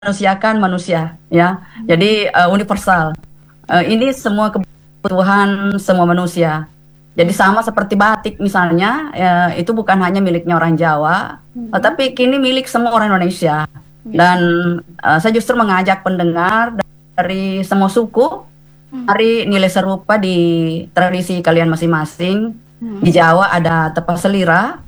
memanusiakan manusia, ya. Jadi universal. Ini semua kebutuhan semua manusia. Jadi sama seperti batik misalnya, itu bukan hanya miliknya orang Jawa, tapi kini milik semua orang Indonesia. Dan saya justru mengajak pendengar dari semua suku, hari nilai serupa di tradisi kalian masing-masing. Di Jawa ada tepat selira,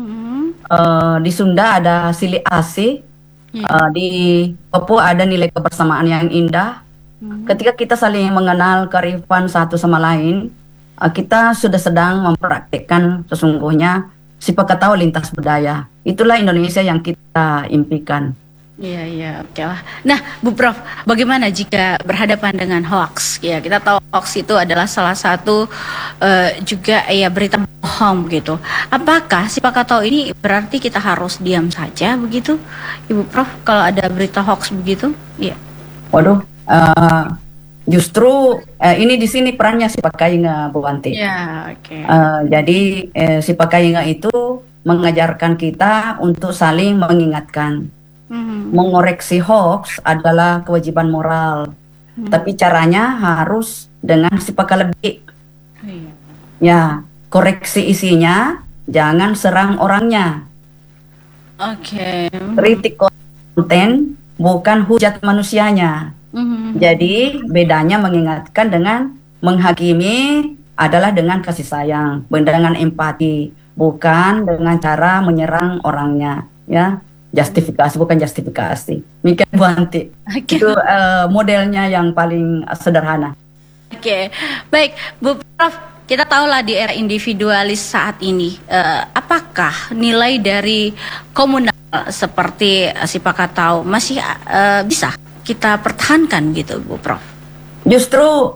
di Sunda ada sili asih, di Papua ada nilai kebersamaan yang indah. Ketika kita saling mengenal kearifan satu sama lain, kita sudah sedang mempraktikkan sesungguhnya sipakatau lintas budaya. Itulah Indonesia yang kita impikan. Iya, iya, oke lah. Nah, Bu Prof, bagaimana jika berhadapan dengan hoax? Ya, kita tahu hoax itu adalah salah satu juga ya berita bohong gitu. Apakah sipakatau ini berarti kita harus diam saja begitu, Ibu Prof? Kalau ada berita hoax begitu, iya. Waduh, justru ini di sini perannya si Pakainga, Bu Wanti. Ya, oke. Jadi si Pakainga itu mengajarkan kita untuk saling mengingatkan. Mengoreksi hoax adalah kewajiban moral, tapi caranya harus dengan sifat lebih. Ya, koreksi isinya, jangan serang orangnya. Oke. Kritik konten, bukan hujat manusianya. Jadi bedanya mengingatkan dengan menghakimi adalah dengan kasih sayang, dengan empati, bukan dengan cara menyerang orangnya. Ya. Justifikasi bukan justifikasi. Mikir Bu Anti. Itu modelnya yang paling sederhana. Oke, baik Bu Prof. Kita tahulah di era individualis saat ini, apakah nilai dari komunal seperti sipakatau masih bisa kita pertahankan gitu, Bu Prof? Justru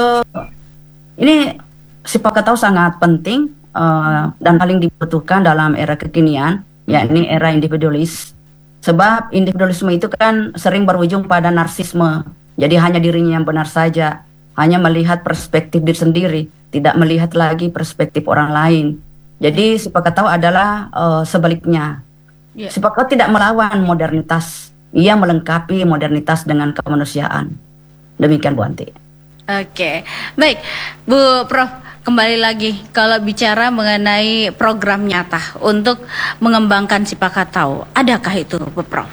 ini sipakatau sangat penting dan paling dibutuhkan dalam era kekinian. Yakni era individualis. Sebab individualisme itu kan sering berujung pada narsisme. Jadi hanya dirinya yang benar saja, hanya melihat perspektif diri sendiri, tidak melihat lagi perspektif orang lain. Jadi sipakatau adalah sebaliknya. Sipakatau tidak melawan modernitas, ia melengkapi modernitas dengan kemanusiaan. Demikian Bu Anti. Oke, baik Bu Prof. Kembali lagi, kalau bicara mengenai program nyata untuk mengembangkan sipakatau, adakah itu, Bu Prof?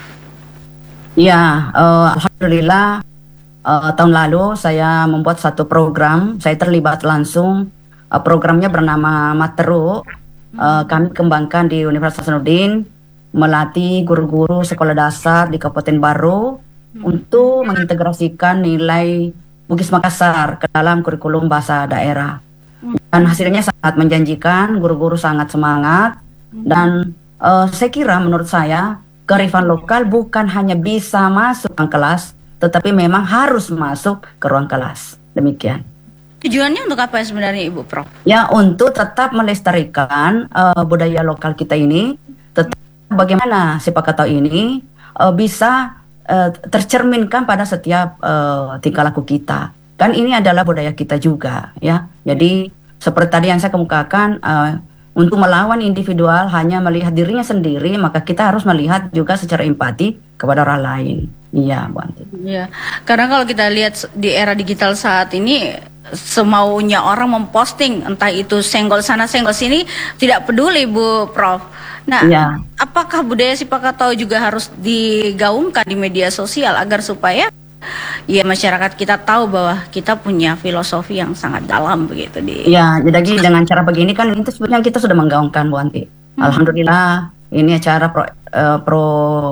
Ya, alhamdulillah tahun lalu saya membuat satu program, saya terlibat langsung. Programnya bernama Materu. Kami kembangkan di Universitas Hasanuddin, melatih guru-guru sekolah dasar di Kabupaten Baru untuk mengintegrasikan nilai Bugis Makassar ke dalam kurikulum bahasa daerah. Dan hasilnya sangat menjanjikan, guru-guru sangat semangat, dan saya kira menurut saya kearifan lokal bukan hanya bisa masuk ke kelas, tetapi memang harus masuk ke ruang kelas. Demikian. Tujuannya untuk apa sebenarnya Ibu Prof? Ya, untuk tetap melestarikan budaya lokal kita ini, tetap bagaimana sipakatau ini bisa tercerminkan pada setiap tingkah laku kita. Kan ini adalah budaya kita juga, ya. Jadi seperti tadi yang saya kemukakan, untuk melawan individual hanya melihat dirinya sendiri, maka kita harus melihat juga secara empati kepada orang lain. Iya, Bu Anti. Iya, karena kalau kita lihat di era digital saat ini, semaunya orang memposting, entah itu senggol sana senggol sini, tidak peduli Bu Prof. Nah, apakah budaya sipakatau juga harus digaungkan di media sosial agar supaya ya masyarakat kita tahu bahwa kita punya filosofi yang sangat dalam begitu di. Ya, jadi dengan cara begini kan itu sebenarnya kita sudah menggaungkan Bu Anti. Alhamdulillah ini acara pro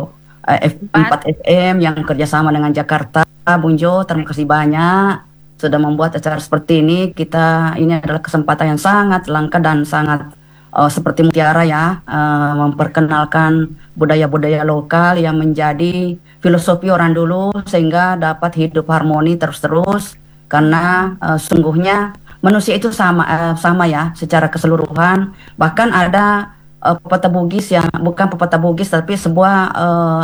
4 FM yang kerjasama dengan Jakarta, Bunjo, terima kasih banyak sudah membuat acara seperti ini. Ini adalah kesempatan yang sangat langka dan sangat seperti mutiara ya, memperkenalkan budaya-budaya lokal yang menjadi filosofi orang dulu sehingga dapat hidup harmoni terus-terus, karena sungguhnya manusia itu sama ya secara keseluruhan. Bahkan ada pepatah Bugis yang bukan pepatah Bugis tapi sebuah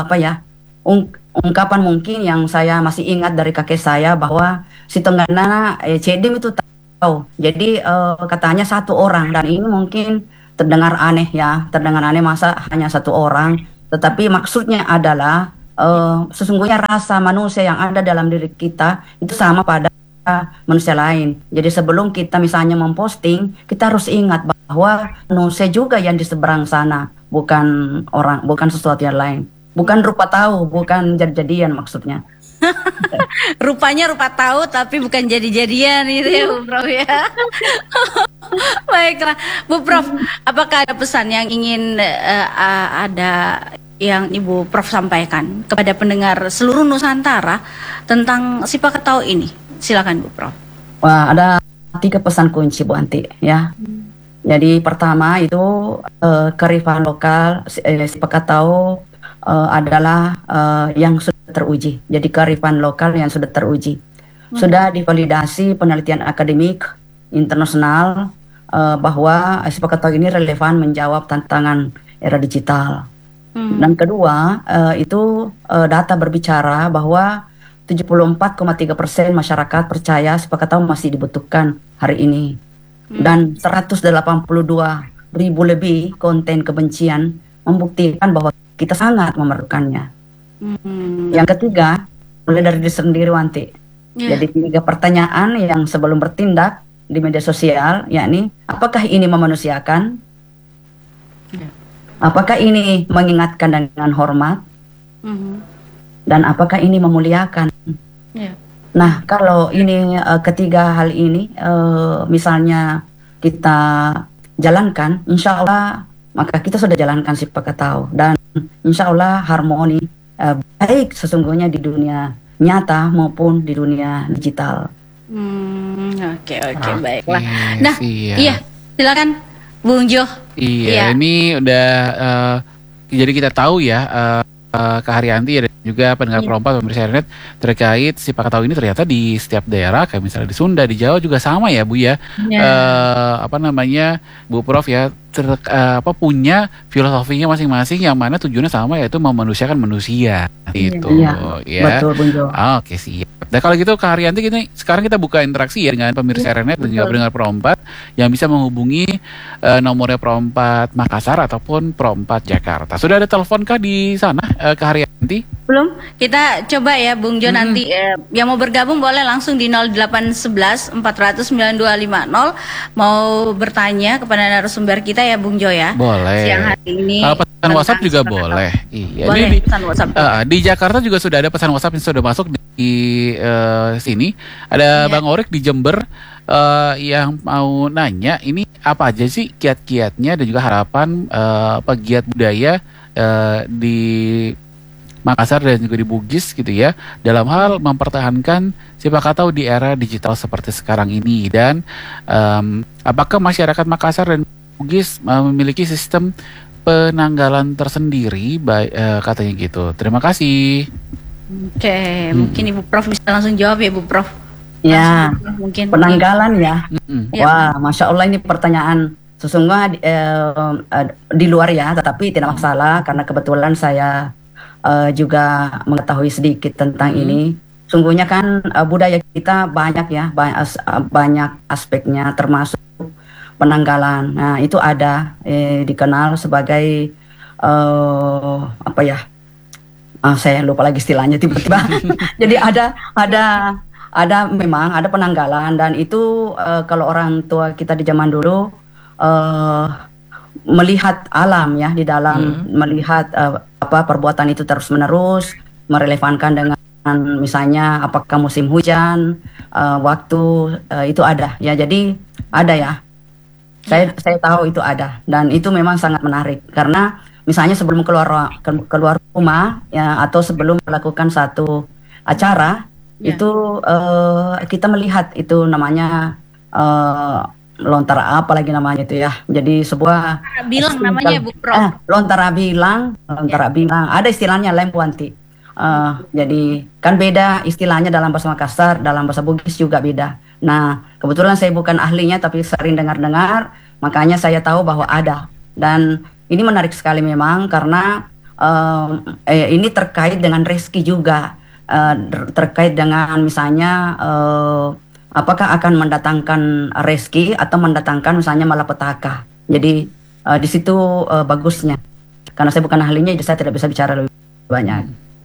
ungkapan mungkin yang saya masih ingat dari kakek saya, bahwa si tenggana cedim itu tahu. Jadi katanya satu orang, dan ini mungkin terdengar aneh ya, terdengar aneh masa hanya satu orang, tetapi maksudnya adalah sesungguhnya rasa manusia yang ada dalam diri kita itu sama pada manusia lain. Jadi sebelum kita misalnya memposting, kita harus ingat bahwa manusia juga yang di seberang sana, bukan orang, bukan sesuatu yang lain. Bukan rupa tahu, bukan jadi-jadian maksudnya. Rupanya rupa tahu tapi bukan jadi-jadian itu ya Bu Prof ya. Baiklah Bu Prof, apakah ada pesan yang ingin ada yang Ibu Prof sampaikan kepada pendengar seluruh Nusantara tentang Sipakatao ini? Silakan Bu Prof. Wah, ada 3 pesan kunci Bu Anti ya. Jadi pertama itu kearifan lokal Sipakatao adalah yang sudah teruji. Jadi kearifan lokal yang sudah teruji. Sudah divalidasi penelitian akademik internasional bahwa Sipakatao ini relevan menjawab tantangan era digital. Dan kedua, itu data berbicara bahwa 74,3% masyarakat percaya Sipakatao masih dibutuhkan hari ini. Dan 182.000 lebih konten kebencian membuktikan bahwa kita sangat memerlukannya. Yang ketiga, mulai dari diri sendiri Wanti. Jadi 3 pertanyaan yang sebelum bertindak di media sosial, yakni apakah ini memanusiakan? Apakah ini mengingatkan dengan hormat? Dan apakah ini memuliakan? Nah, kalau ini ketiga hal ini misalnya kita jalankan, insya Allah maka kita sudah jalankan Sipakatao dan insya Allah harmoni baik sesungguhnya di dunia nyata maupun di dunia digital. Oke, baiklah. Nah, iya silakan Bung Jo. Iya, ini udah jadi kita tahu ya Kak Haryanti dan juga pendengar perompak pemirsa internet terkait Sipakatao ini ternyata di setiap daerah kayak misalnya di Sunda, di Jawa juga sama ya Bu ya. Apa namanya Bu Prof ya punya filosofinya masing-masing yang mana tujuannya sama yaitu memanusiakan manusia gitu ya. Betul Bung Jo. Oke siap. Nah kalau gitu Kak Haryanti sekarang kita buka interaksi ya dengan pemirsa internet dan juga pendengar perompak yang bisa menghubungi nomornya Perompak Makassar ataupun Perompak Jakarta. Sudah ada telepon kah di sana Kak Haryanti? Belum. Kita coba ya Bung Jo nanti yang mau bergabung boleh langsung di 0811 400 9250 mau bertanya kepada narasumber kita ya Bung Jo ya. Boleh. Siang hari ini. Pesan WhatsApp juga boleh. Iya. Boleh pesan WhatsApp. Di Jakarta juga sudah ada pesan WhatsApp yang sudah masuk di sini. Ada Bang Orik di Jember yang mau nanya ini apa aja sih kiat-kiatnya dan juga harapan pegiat budaya di Makassar dan juga di Bugis gitu ya dalam hal mempertahankan Sipakatao di era digital seperti sekarang ini dan apakah masyarakat Makassar dan Bugis memiliki sistem penanggalan tersendiri katanya gitu. Terima kasih. Oke, mungkin Ibu Prof bisa langsung jawab ya Bu Prof. Ya, mungkin penanggalan ya. Wah, Masya Allah ini pertanyaan sesungguhnya di luar ya, tetapi tidak masalah karena kebetulan saya juga mengetahui sedikit tentang ini. Sungguhnya kan budaya kita banyak ya, banyak aspeknya termasuk penanggalan. Nah itu ada dikenal sebagai apa ya? Saya lupa lagi istilahnya tiba-tiba. Jadi ada memang ada penanggalan dan itu kalau orang tua kita di zaman dulu melihat alam ya di dalam melihat perbuatan itu terus menerus merelevankan dengan misalnya apakah musim hujan waktu itu ada ya jadi ada ya saya tahu itu ada dan itu memang sangat menarik karena misalnya sebelum keluar rumah ya atau sebelum melakukan satu acara itu kita melihat itu namanya lontara apa lagi namanya itu ya. Jadi sebuah bilang namanya Bu Prof. Lontara bilang ada istilahnya lain Puanti. Jadi kan beda istilahnya dalam bahasa Makassar, dalam bahasa Bugis juga beda. Nah, kebetulan saya bukan ahlinya tapi sering dengar-dengar, makanya saya tahu bahwa ada. Dan ini menarik sekali memang karena ini terkait dengan rezeki juga. Terkait dengan misalnya apakah akan mendatangkan rezeki atau mendatangkan misalnya malapetaka. Jadi di situ bagusnya. Karena saya bukan ahlinya, jadi saya tidak bisa bicara lebih banyak.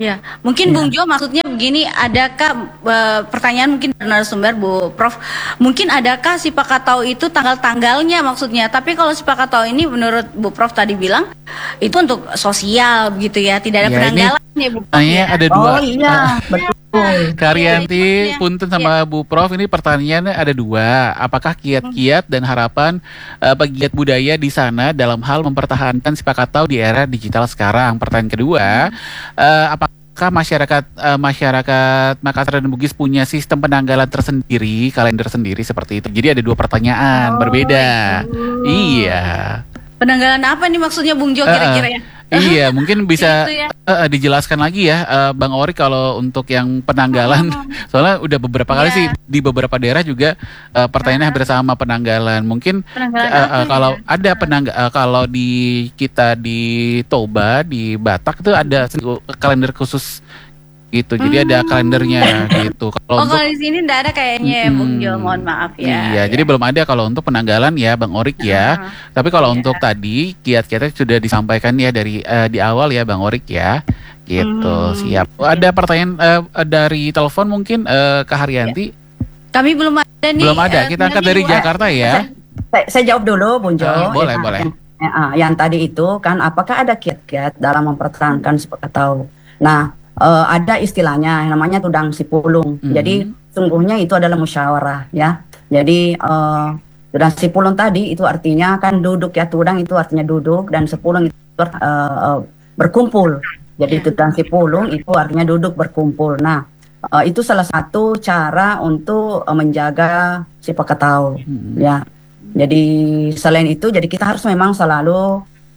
Ya, mungkin Bung Jo maksudnya begini, adakah pertanyaan mungkin dari narasumber Bu Prof, mungkin adakah si Pakatau itu tanggal-tanggalnya maksudnya, tapi kalau si Pakatau ini menurut Bu Prof tadi bilang itu untuk sosial begitu ya, tidak ada penanggalan ya Bu Prof. Ada dua. Oh iya, betul. Karyanti, punten sama Bu Prof, ini pertanyaannya ada dua. Apakah kiat-kiat dan harapan pegiat budaya di sana dalam hal mempertahankan si Pakatau di era digital sekarang? Pertanyaan kedua, apakah masyarakat Makassar dan Bugis punya sistem penanggalan tersendiri, kalender sendiri seperti itu? Jadi ada dua pertanyaan berbeda. Iya. Penanggalan apa nih maksudnya Bung Jo kira-kira ya? Iya, mungkin bisa Gitu ya. dijelaskan lagi ya, Bang Ori, kalau untuk yang penanggalan, soalnya udah beberapa kali sih di beberapa daerah juga pertanyaannya hampir sama penanggalan. Mungkin kalau ada kalau di kita di Toba, di Batak itu ada kalender khusus gitu, jadi ada kalendernya gitu. Kalau di sini enggak ada kayaknya Bung Jo, mohon maaf ya. Iya, jadi belum ada kalau untuk penanggalan ya Bang Orik ya. Tapi kalau untuk tadi kiat-kiatnya sudah disampaikan ya dari di awal ya Bang Orik ya. Gitu, siap. Ada pertanyaan dari telepon mungkin Kak Haryanti? Kami belum ada nih. Belum ada, kita angkat dari Jakarta ya. Saya jawab dulu Bung Jo. Boleh. Yang tadi itu kan, apakah ada kiat-kiat dalam mempertahankan si Pakatau? Nah, ada istilahnya namanya tudang sipulung. Jadi sungguhnya itu adalah musyawarah ya. Jadi tudang sipulung tadi itu artinya kan duduk ya, tudang itu artinya duduk dan sipulung itu berkumpul. Jadi tudang sipulung itu artinya duduk berkumpul. Nah, itu salah satu cara untuk menjaga si Pakatau ya. Jadi selain itu, jadi kita harus memang selalu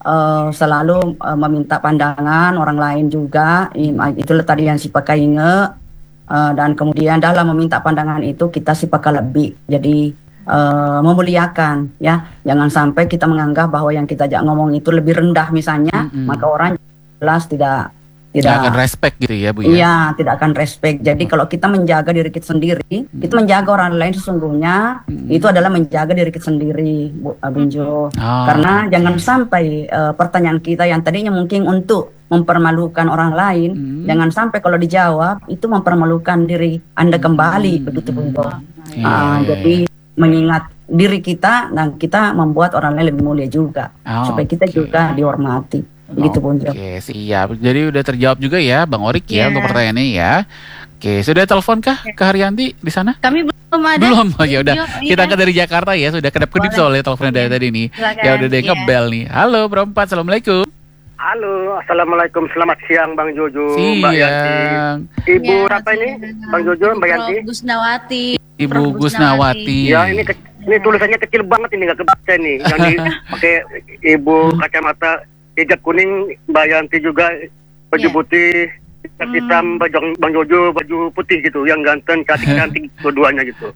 meminta pandangan orang lain juga. Itulah tadi yang si pakai inge, dan kemudian dalam meminta pandangan itu kita si pakai lebih. Jadi memuliakan ya, jangan sampai kita menganggap bahwa yang kita ajak ngomong itu lebih rendah misalnya, maka orang jelas tidak akan respect gitu ya Bu ya. Iya, tidak akan respect. Jadi kalau kita menjaga diri kita sendiri, kita menjaga orang lain sesungguhnya itu adalah menjaga diri kita sendiri, Bung Jo. Karena jangan sampai pertanyaan kita yang tadinya mungkin untuk mempermalukan orang lain, jangan sampai kalau dijawab itu mempermalukan diri Anda kembali, begitu Bung Jo. Jadi mengingat diri kita, dan kita membuat orang lain lebih mulia juga, supaya kita juga dihormati. Begitu Bung Jo. Oke, siap. Jadi udah terjawab juga ya Bang Orik ya untuk pertanyaannya ya. Oke, sudah telepon kah Kak Haryanti di sana? Kami belum ada. Belum. Ya udah. Kita angkat dari Jakarta ya, sudah kedap-kedip soalnya teleponnya dari tadi nih. Ya udah deh, ngebel nih. Halo Bro 4, Assalamualaikum. Halo, Assalamualaikum, selamat siang Bang Jojo, siang. Mbak Yanti. Ibu apa ini? Bang Jojo, Mbak Yanti? Gusnawati. Ibu Gusnawati. Ya, ini tulisannya kecil banget, ini nggak kebaca nih. Yang dipakai Ibu kacamata hijab kuning, Mbak Yanti juga baju putih, hitam, Bang Jojo baju putih gitu, yang ganteng, cantik dua-duanya gitu.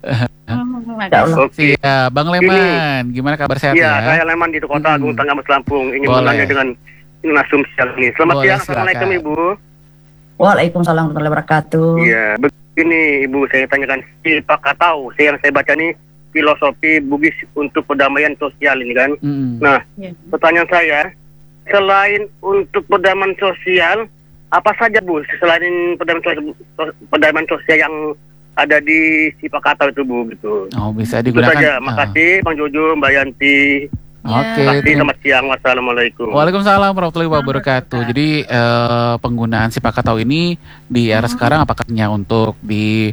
Oke. Ya, Bang Leman, gimana kabar sehat ya? Iya, saya Leman di Kota Agung Tanggamus Lampung, ingin menanya dengan Nasum siang ini. Selamat siang, Assalamualaikum Ibu. Waalaikumsalam warahmatullahi wabarakatuh. Iya, begini Ibu, saya tanyakan si Pakatau, yang saya baca nih filosofi Bugis untuk perdamaian sosial ini kan. Nah, pertanyaan saya, selain untuk perdamaian sosial, apa saja Bu selain perdamaian sosial yang ada di si Pakatau itu Bu gitu? Oh, bisa digunakan. Itu saja. Makasih Bang Jojo, Mbak Yanti. Oke. Selamat siang. Wassalamualaikum. Waalaikumsalam warahmatullahi wabarakatuh. Jadi penggunaan si Pakatau ini di era sekarang apakahnya untuk di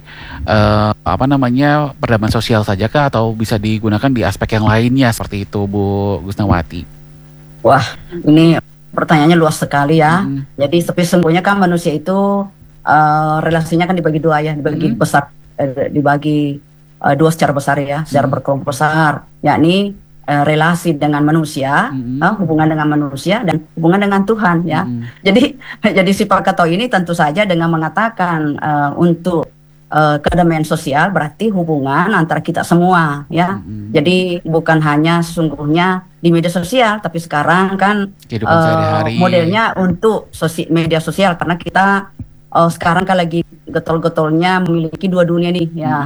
perdamaian sosial saja kah, atau bisa digunakan di aspek yang lainnya seperti itu Bu Gusnawati? Wah, ini pertanyaannya luas sekali ya. Jadi sesungguhnya kan manusia itu relasinya kan dibagi dua ya, dibagi besar, dibagi dua secara besar ya, secara berkelompok besar, yakni relasi dengan manusia, hubungan dengan manusia dan hubungan dengan Tuhan ya. Jadi si Pakatau ini tentu saja dengan mengatakan untuk kedamaian sosial berarti hubungan antara kita semua ya. Jadi bukan hanya sesungguhnya di media sosial, tapi sekarang kan modelnya untuk media sosial, karena kita sekarang kan lagi getol-getolnya memiliki dua dunia nih ya,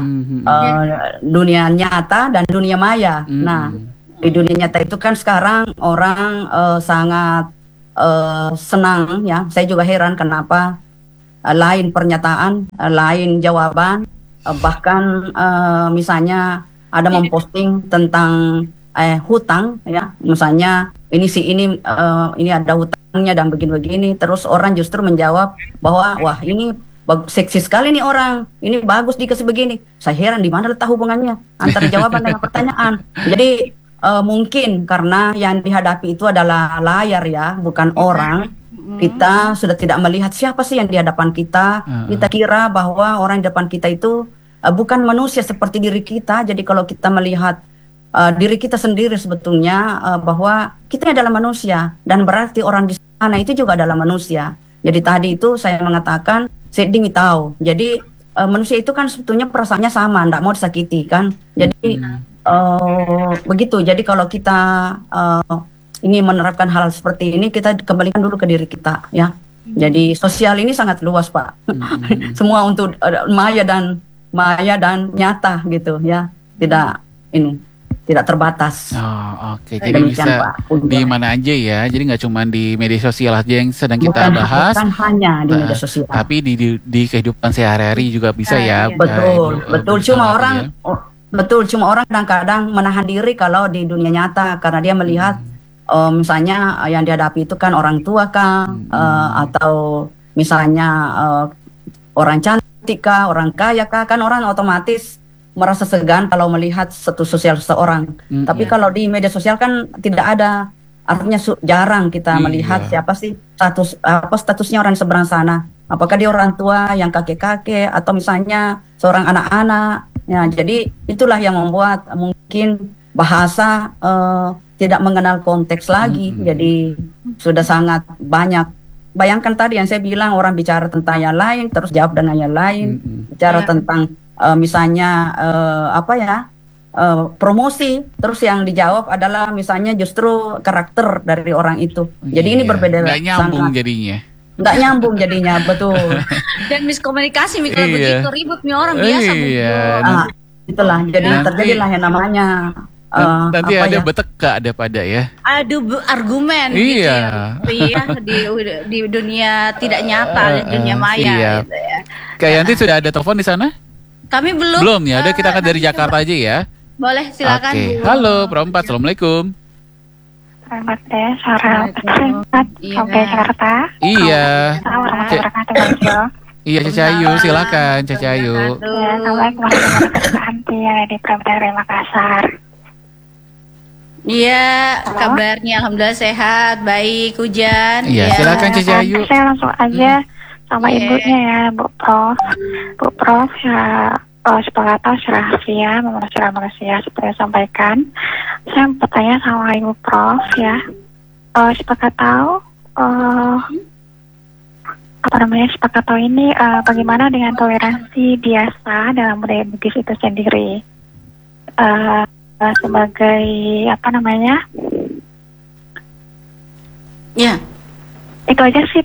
dunia nyata dan dunia maya. Nah, di dunia nyata itu kan sekarang orang sangat senang ya. Saya juga heran kenapa lain pernyataan, lain jawaban, bahkan misalnya ada memposting tentang hutang, ya, misalnya ini ada hutangnya dan begini-begini, terus orang justru menjawab bahwa wah ini seksi sekali nih orang, ini bagus dikasih begini. Saya heran di mana letak hubungannya antara jawaban dengan pertanyaan. Jadi mungkin karena yang dihadapi itu adalah layar, ya, bukan orang. Kita sudah tidak melihat siapa sih yang di hadapan kita. Kita kira bahwa orang di depan kita itu bukan manusia seperti diri kita. Jadi kalau kita melihat diri kita sendiri sebetulnya bahwa kita adalah manusia, dan berarti orang di sana itu juga adalah manusia. Jadi tadi itu saya mengatakan seding tahu. Jadi manusia itu kan sebetulnya perasaannya sama, tidak mau disakiti kan. Jadi begitu. Jadi kalau kita ini menerapkan hal seperti ini, kita kembalikan dulu ke diri kita, ya. Jadi sosial ini sangat luas, Pak. Semua untuk maya dan nyata gitu, ya. Tidak terbatas. Oke. Jadi bisa di mana aja ya. Jadi nggak cuma di media sosial aja yang sedang kita bahas. Bukan hanya di media sosial. Tapi di kehidupan sehari-hari juga bisa ya. Betul. Cuma orang kadang-kadang menahan diri kalau di dunia nyata karena dia melihat misalnya yang dihadapi itu kan orang tua kan, atau misalnya orang cantik kah, orang kaya kah, kan orang otomatis merasa segan kalau melihat status sosial seseorang. Tapi kalau di media sosial kan tidak ada, artinya jarang kita melihat siapa sih statusnya orang di seberang sana. Apakah dia orang tua yang kakek-kakek atau misalnya seorang anak-anak. Ya, jadi itulah yang membuat mungkin bahasa tidak mengenal konteks lagi. Jadi sudah sangat banyak. Bayangkan tadi yang saya bilang, orang bicara tentang yang lain terus jawab dengan yang lain. Bicara tentang misalnya promosi, terus yang dijawab adalah misalnya justru karakter dari orang itu. Jadi ini berbeda. Nggak nyambung jadinya. Nggak nyambung jadinya, betul. Dan miskomunikasi kalau begitu ribut nih orang biasa. Itulah, jadi terjadilah yang namanya nanti ada beteka ada pada ya. Adu argumen gitu ya. Di dunia tidak nyata, di dunia maya gitu ya. Kayak nanti sudah ada telepon di sana? Kami belum. Belum ya, udah kita akan dari Jakarta aja ya. Boleh, silakan. Halo, Perempat, Assalamualaikum. Selamat Sarah, sampai Jakarta. Iya. Iya, Cacayu, silakan Cacayu. Assalamualaikum warahmatullahi wabarakatuh. Yang di Pramudara Makassar. Iya, kabarnya alhamdulillah sehat, baik. Hujan. Iya, silakan Cacayu. Saya langsung aja sama ibunya ya, Bu Prof ya. Sebagai tahu rahasia, manusia seperti yang sampaikan. Saya bertanya sama Ibu Prof ya. Sebagai tahu sepakat tahu ini bagaimana dengan toleransi biasa dalam budaya Bugis itu sendiri, sebagai ya itu aja sih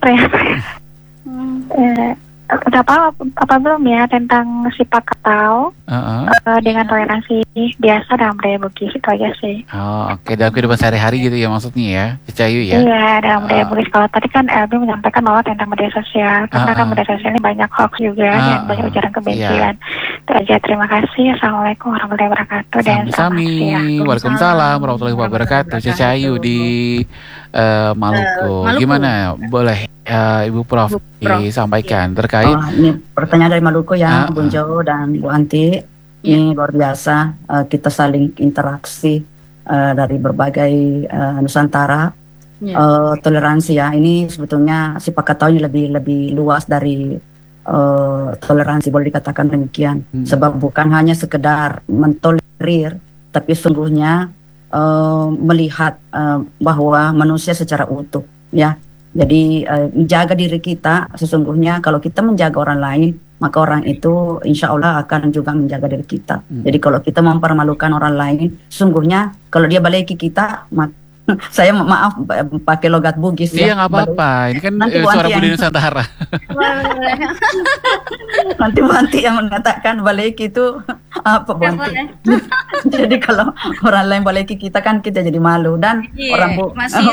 udah apa belum ya tentang sipakat tahu dengan toleransi biasa dalam budaya Bugis, itu aja sih. Oke, dalam kehidupan sehari-hari gitu ya maksudnya ya, Cacayu ya? Iya, dalam budaya Bugis. Kalau tadi kan Elbi menyampaikan bahwa tentang media sosial, karena kan media sosial ini banyak hoax juga dan banyak ujaran kebencian. Itu aja, terima kasih. Assalamualaikum warahmatullahi wabarakatuh. Dan Waalaikumsalam warahmatullahi wabarakatuh. Cacayu di Maluku. Gimana? Boleh Ibu Prof disampaikan terkait ini pertanyaan dari Maluku ya, Bung Jo dan Bu Anti. Ini luar biasa, kita saling interaksi dari berbagai Nusantara. Toleransi ya, ini sebetulnya sipakat tahu ini lebih luas dari toleransi, boleh dikatakan demikian. Sebab bukan hanya sekedar mentolerir, tapi sungguhnya melihat bahwa manusia secara utuh ya. Jadi menjaga diri kita, sesungguhnya kalau kita menjaga orang lain, maka orang itu insya Allah akan juga menjaga diri kita. Jadi kalau kita mempermalukan orang lain, sesungguhnya kalau dia baleki kita, saya maaf pakai logat Bugis ya. Iya, nggak apa-apa, ini kan suara Budi Nusantara. Nanti Bu Anti yang mengatakan baleki itu apa bontik. Jadi kalau orang lain boleh kita kan kita jadi malu dan orang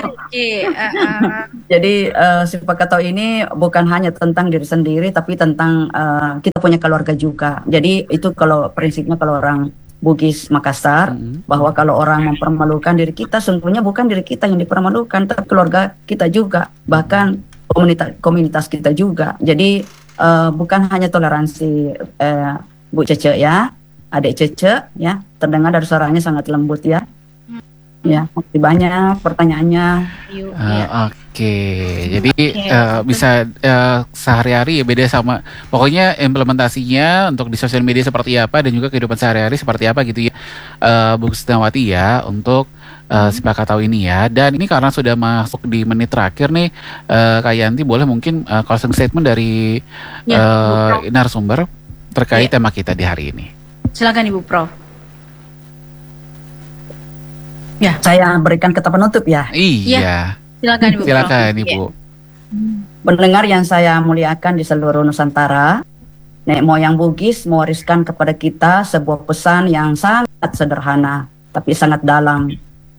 Jadi siapa tahu ini bukan hanya tentang diri sendiri tapi tentang kita punya keluarga juga. Jadi itu kalau prinsipnya kalau orang Bugis Makassar bahwa kalau orang mempermalukan diri kita, sungguhnya bukan diri kita yang dipermalukan, tapi keluarga kita juga, bahkan komunitas kita juga. Jadi bukan hanya toleransi Bu Cece ya, adik Cece ya, terdengar dari suaranya sangat lembut ya. Ya, masih banyak pertanyaannya. Oke, jadi bisa sehari-hari ya beda sama, pokoknya implementasinya untuk di sosial media seperti apa dan juga kehidupan sehari-hari seperti apa gitu ya, Bu Krisnawati ya, untuk Siapa Tahu ini ya. Dan ini karena sudah masuk di menit terakhir nih, Kak Yanti boleh mungkin closing statement dari narasumber terkait tema kita di hari ini. Silakan Ibu Prof. Ya, saya berikan kata penutup ya. Iya. Silakan Ibu. Silakan Ibu. Pendengar yang saya muliakan di seluruh Nusantara, nenek moyang Bugis mewariskan kepada kita sebuah pesan yang sangat sederhana tapi sangat dalam.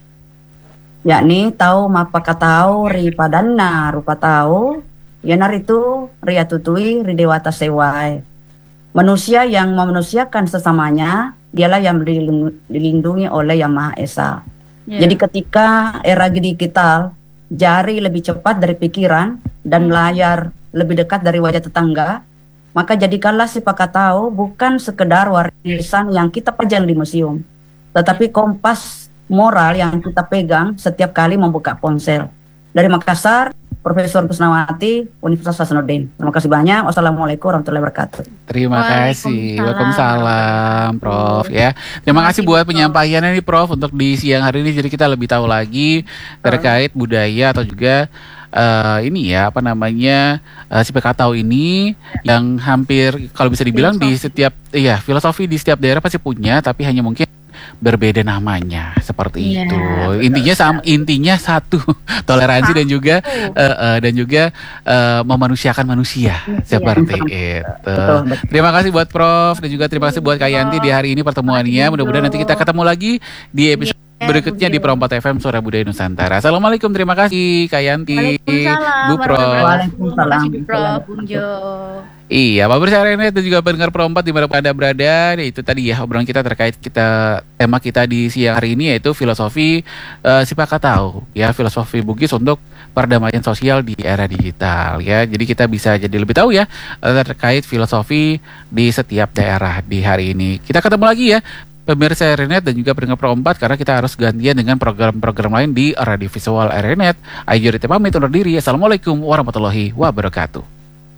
Yakni tahu mapaka tahu ri padanna rupa tahu, yanar itu ria tutui ri dewata sewai. Manusia yang memanusiakan sesamanya, dialah yang dilindungi oleh Yang Maha Esa. Jadi ketika era digital, jari lebih cepat dari pikiran dan layar lebih dekat dari wajah tetangga, maka jadikanlah Siapa Tahu bukan sekedar warisan yang kita pajang di museum, tetapi kompas moral yang kita pegang setiap kali membuka ponsel. Dari Makassar, Profesor Krisnawati, Universitas Hasanuddin. Terima kasih banyak. Wassalamualaikum warahmatullahi wabarakatuh. Terima kasih. Waalaikumsalam, Prof. Ya, terima kasih buat penyampaiannya nih, Prof. Untuk di siang hari ini, jadi kita lebih tahu lagi terkait budaya atau juga ini ya, apa namanya, Siapa Tahu ini yang hampir kalau bisa dibilang di setiap filosofi di setiap daerah pasti punya, tapi hanya mungkin berbeda namanya seperti itu. Intinya satu, toleransi dan juga memanusiakan manusia seperti itu. Terima kasih buat Prof dan juga terima kasih buat Kak Yanti di hari ini pertemuannya. Mudah-mudahan nanti kita ketemu lagi di episode berikutnya di Pro 4 FM Suara Budaya Nusantara. Assalamualaikum, terima kasih Kak Yanti, Bu Prof. Waalaikumsalam, Prof. Bung Jo. Iya, Pak Bersarinet dan juga pendengar Pro 4 dimanapun Anda berada. Itu tadi ya obrolan kita terkait tema kita di siang hari ini, yaitu filosofi Siapa Tahu ya, filosofi Bugis untuk perdamaian sosial di era digital ya. Jadi kita bisa jadi lebih tahu ya terkait filosofi di setiap daerah di hari ini. Kita ketemu lagi ya pemirsa RNet dan juga pendengar Pro 4, karena kita harus gantian dengan program-program lain di Radio Visual RNet. Ayo kita pamit undur diri. Assalamualaikum warahmatullahi wabarakatuh.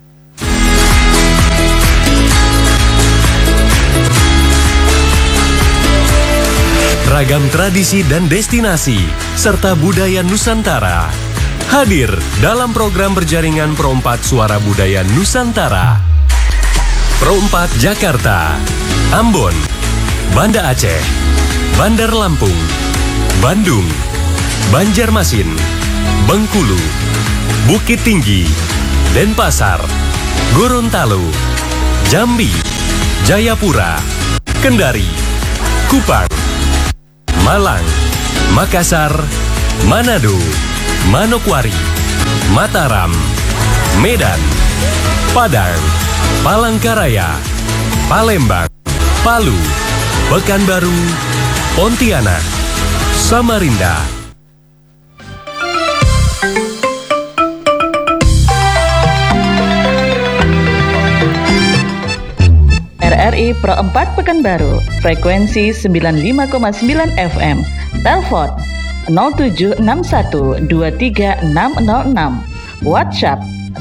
Ragam tradisi dan destinasi serta budaya Nusantara hadir dalam program berjaringan Pro 4 Suara Budaya Nusantara. Pro 4 Jakarta, Ambon, Banda Aceh, Bandar Lampung, Bandung, Banjarmasin, Bengkulu, Bukit Tinggi, Denpasar, Gorontalo, Jambi, Jayapura, Kendari, Kupang, Malang, Makassar, Manado, Manokwari, Mataram, Medan, Padang, Palangkaraya, Palembang, Palu, Pekanbaru, Pontianak, Samarinda. RRI Pro 4 Pekanbaru, frekuensi 95,9 FM, telepon 0761236606, WhatsApp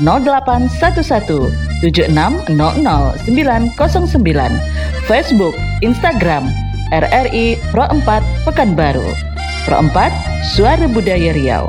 081176000909, Facebook, Instagram, RRI Pro 4 Pekanbaru. Pro 4, Suara Budaya Riau.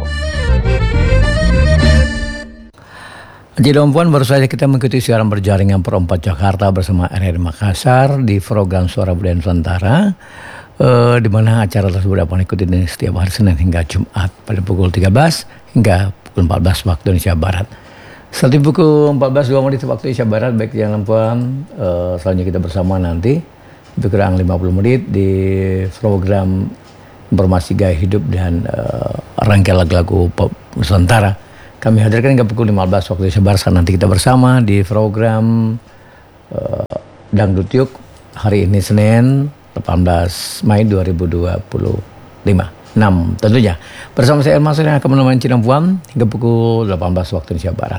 Jadi Puan, baru saja kita mengikuti siaran berjaringan Pro 4 Jakarta bersama RRI Makassar di program Suara Budaya Nusantara, di mana acara tersebut dapat ikuti setiap hari Senin hingga Jumat pada pukul 13 hingga pukul 14 waktu Indonesia Barat. Setelah pukul 14.02 waktu Indonesia Barat, baik yang Puan, selanjutnya kita bersama nanti lebih kurang 50 menit di program informasi gaya hidup dan rangkaian lagu-lagu pop Nusantara. Kami hadirkan hingga pukul 15 waktu Indonesia Barat. Nanti kita bersama di program Dangdut Yuk hari ini Senin 18 Mei 2025. 6 tentunya. Bersama saya Elmas yang akan menemani Cina Puan hingga pukul 18 waktu Indonesia Barat.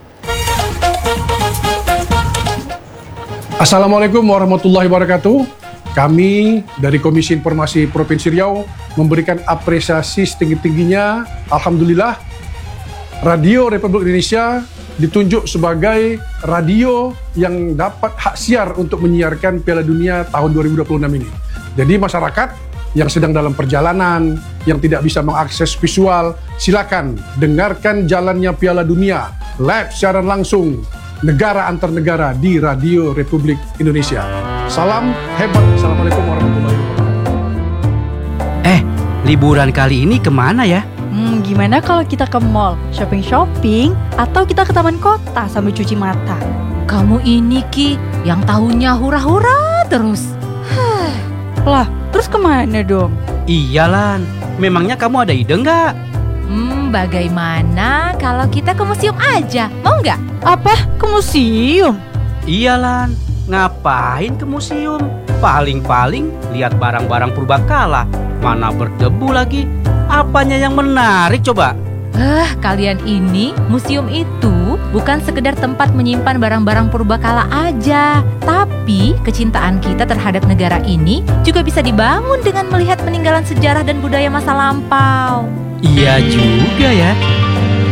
Assalamualaikum warahmatullahi wabarakatuh. Kami dari Komisi Informasi Provinsi Riau memberikan apresiasi setinggi-tingginya. Alhamdulillah, Radio Republik Indonesia ditunjuk sebagai radio yang dapat hak siar untuk menyiarkan Piala Dunia tahun 2026 ini. Jadi masyarakat yang sedang dalam perjalanan, yang tidak bisa mengakses visual, silakan dengarkan jalannya Piala Dunia live siaran langsung negara antar negara di Radio Republik Indonesia. Salam hebat. Assalamualaikum warahmatullahi wabarakatuh. Liburan kali ini kemana ya? Gimana kalau kita ke mall, shopping-shopping, atau kita ke taman kota sambil cuci mata? Kamu ini Ki, yang tahunya hura-hura terus. Lah, terus kemana dong? Iya Lan, memangnya kamu ada ide nggak? Bagaimana kalau kita ke museum aja, mau nggak? Apa? Ke museum? Iya Lan, ngapain ke museum? Paling-paling lihat barang-barang purbakala, mana berdebu lagi. Apanya yang menarik coba? Kalian ini, museum itu bukan sekedar tempat menyimpan barang-barang purbakala aja, tapi kecintaan kita terhadap negara ini juga bisa dibangun dengan melihat peninggalan sejarah dan budaya masa lampau. Iya juga ya.